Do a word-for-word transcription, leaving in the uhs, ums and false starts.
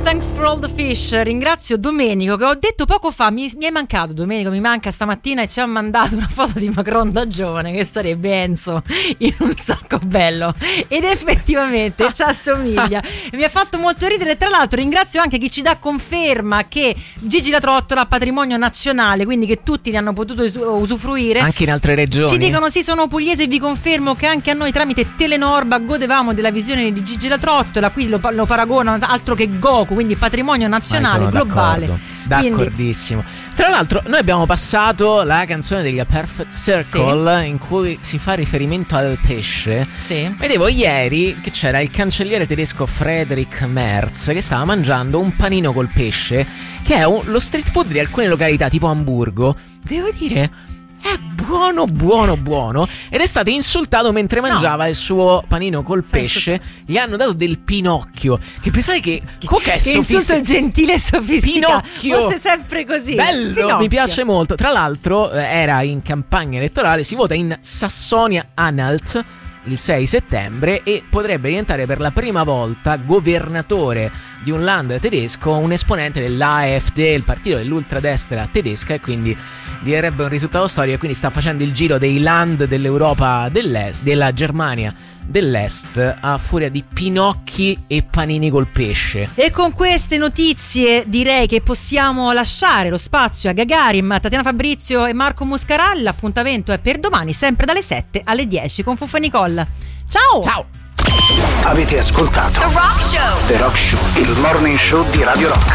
Thanks for all the fish. Ringrazio Domenico che ho detto poco fa, mi, mi è mancato Domenico, mi manca stamattina e ci ha mandato una foto di Macron da giovane che sarebbe Enzo in un sacco bello ed effettivamente ci assomiglia e mi ha fatto molto ridere. Tra l'altro ringrazio anche chi ci dà conferma che Gigi La Trottola ha patrimonio nazionale, quindi che tutti ne hanno potuto usufruire anche in altre regioni. Ci dicono sì, sono pugliese e vi confermo che anche a noi tramite Telenorba godevamo della visione di Gigi La Trottola, qui lo, lo paragonano altro che Goku, quindi patrimonio nazionale globale. D'accordo. D'accordissimo. Quindi... Tra l'altro noi abbiamo passato la canzone degli A Perfect Circle, sì, in cui si fa riferimento al pesce. Sì. Vedevo ieri che c'era il cancelliere tedesco Friedrich Merz che stava mangiando un panino col pesce, che è un, lo street food di alcune località tipo Amburgo. Devo dire, è buono, buono, buono. Ed è stato insultato mentre mangiava no. il suo panino col pesce. Gli hanno dato del Pinocchio. Che pensate che comunque è che insulto sofistic- gentile e sofisticato. Pinocchio fosse sempre così. Bello, Pinocchio. Mi piace molto. Tra l'altro era in campagna elettorale. Si vota in Sassonia-Anhalt il sei settembre e potrebbe diventare per la prima volta governatore di un land tedesco un esponente dell'A F D, il partito dell'ultradestra tedesca, e quindi direbbe un risultato storico. E quindi sta facendo il giro dei land dell'Europa dell'Est, della Germania dell'Est, a furia di pinocchi e panini col pesce. E con queste notizie direi che possiamo lasciare lo spazio a Gagarin, Tatiana Fabrizio e Marco Muscaralla. L'appuntamento è per domani, sempre dalle sette alle dieci con Fuffa Nicole. Ciao! Ciao! Avete ascoltato The Rock Show, The Rock Show, il morning show di Radio Rock.